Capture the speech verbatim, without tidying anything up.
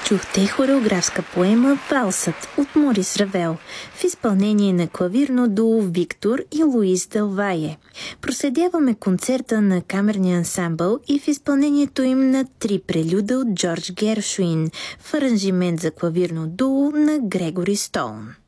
чухте хореографска поема «Валсът» от Морис Равел в изпълнение на клавирно дуо Виктор и Луис Делвае. Проследяваме концерта на камерния ансамбъл и в изпълнението им на три прелюда от Джордж Гершуин в аранжимент за клавирно дуо на Грегори Стоун.